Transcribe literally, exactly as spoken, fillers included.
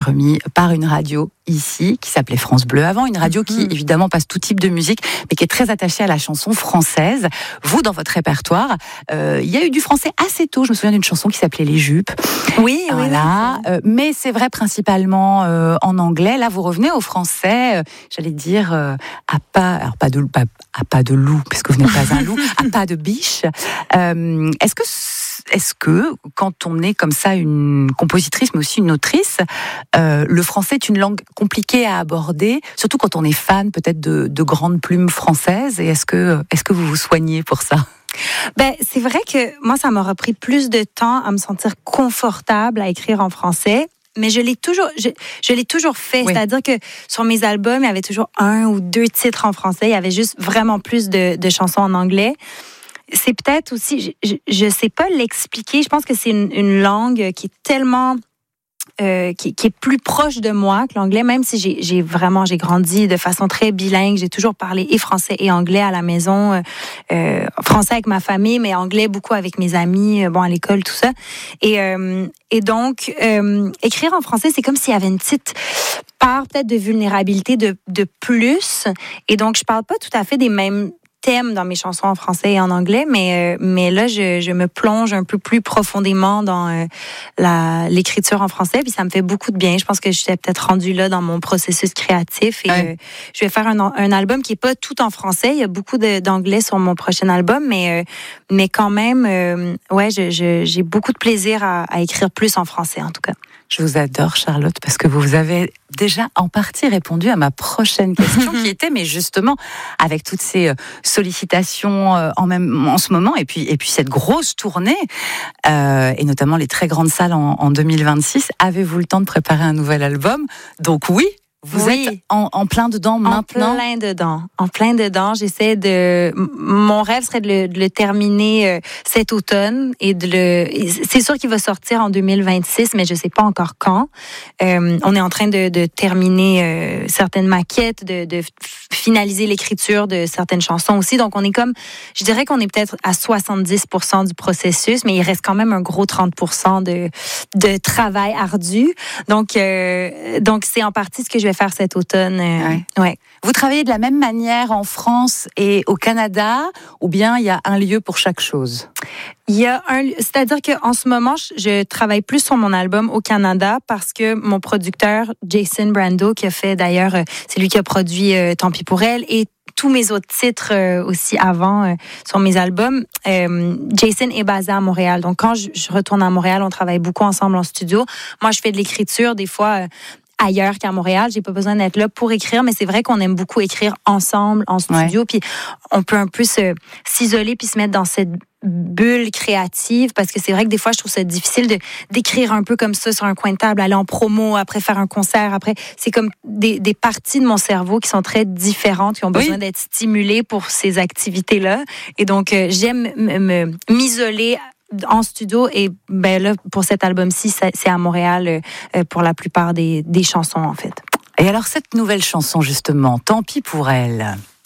remis par une radio ici, qui s'appelait France Bleu avant, une radio qui mmh. évidemment passe tout type de musique, mais qui est très attachée à la chanson française. Vous, dans votre répertoire, euh, il y a eu du français assez tôt. Je me souviens d'une chanson qui s'appelait Les Jupes. Oui, voilà. oui. Euh, mais c'est vrai principalement euh, en anglais. Là, vous revenez au français, euh, j'allais dire euh, à pas, alors pas de pas, à pas de loup, puisque vous n'êtes pas un loup, à pas de biche. Euh, est-ce que Est-ce que, quand on est comme ça une compositrice, mais aussi une autrice, euh, le français est une langue compliquée à aborder, surtout quand on est fan peut-être de, de grandes plumes françaises, et est-ce que, est-ce que vous vous soignez pour ça ? Ben, c'est vrai que moi, ça m'aura pris plus de temps à me sentir confortable à écrire en français. Mais je l'ai toujours, je, je l'ai toujours fait. Oui. C'est-à-dire que sur mes albums, il y avait toujours un ou deux titres en français. Il y avait juste vraiment plus de, de chansons en anglais. C'est peut-être aussi, je ne sais pas l'expliquer, je pense que c'est une, une langue qui est tellement, euh, qui, qui est plus proche de moi que l'anglais, même si j'ai, j'ai vraiment, j'ai grandi de façon très bilingue, j'ai toujours parlé et français et anglais à la maison, euh, français avec ma famille, mais anglais beaucoup avec mes amis, bon, à l'école, tout ça. Et, euh, et donc, euh, écrire en français, c'est comme s'il y avait une petite part peut-être de vulnérabilité de, de plus, et donc je parle pas tout à fait des mêmes thèmes dans mes chansons en français et en anglais, mais, euh, mais là, je, je me plonge un peu plus profondément dans euh, la, l'écriture en français, puis ça me fait beaucoup de bien. Je pense que je suis peut-être rendue là dans mon processus créatif, et ouais. euh, je vais faire un, un album qui est pas tout en français. Il y a beaucoup de, d'anglais sur mon prochain album, mais, euh, mais quand même, euh, ouais, je, je, j'ai beaucoup de plaisir à, à écrire plus en français, en tout cas. Je vous adore, Charlotte, parce que vous avez déjà en partie répondu à ma prochaine question, qui était, mais justement, avec toutes ces sollicitations en, même, en ce moment, et puis, et puis cette grosse tournée, euh, et notamment les très grandes salles en, en deux mille vingt-six, avez-vous le temps de préparer un nouvel album ? Donc oui, vous oui. êtes en, en plein dedans maintenant. En plein dedans. En plein dedans. J'essaie de. Mon rêve serait de le, de le terminer euh, cet automne, et de le. C'est sûr qu'il va sortir en deux mille vingt-six, mais je sais pas encore quand. Euh, on est en train de, de terminer euh, certaines maquettes, de, de finaliser l'écriture de certaines chansons aussi. Donc on est comme, je dirais qu'on est peut-être à soixante-dix pour cent du processus, mais il reste quand même un gros trente pour cent de de travail ardu. Donc euh, donc c'est en partie ce que je vais faire cet automne. Euh, ouais. Ouais. Vous travaillez de la même manière en France et au Canada, ou bien il y a un lieu pour chaque chose ? Il y a un, c'est-à-dire qu'en ce moment, je travaille plus sur mon album au Canada parce que mon producteur, Jason Brando, qui a fait d'ailleurs, c'est lui qui a produit euh, Tant pis pour elle, et tous mes autres titres euh, aussi avant euh, sur mes albums. Euh, Jason est basé à Montréal. Donc, quand je, je retourne à Montréal, on travaille beaucoup ensemble en studio. Moi, je fais de l'écriture, des fois... Euh, ailleurs qu'à Montréal, j'ai pas besoin d'être là pour écrire, mais c'est vrai qu'on aime beaucoup écrire ensemble en studio, ouais. Puis on peut un peu se, s'isoler puis se mettre dans cette bulle créative, parce que c'est vrai que des fois je trouve ça difficile de d'écrire un peu comme ça sur un coin de table, aller en promo, après faire un concert, après c'est comme des, des parties de mon cerveau qui sont très différentes, qui ont besoin oui. d'être stimulées pour ces activités-là, et donc euh, j'aime m- m- m'isoler en studio, et ben là pour cet album-ci c'est à Montréal euh, pour la plupart des, des chansons en fait. Et alors cette nouvelle chanson justement, Tant pis pour elle,